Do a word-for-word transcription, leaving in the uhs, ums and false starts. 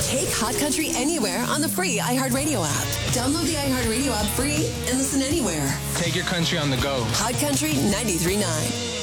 Take Hot Country anywhere on the free iHeartRadio app. Download the iHeartRadio app free and listen anywhere. Take your country on the go. Hot Country ninety-three point nine.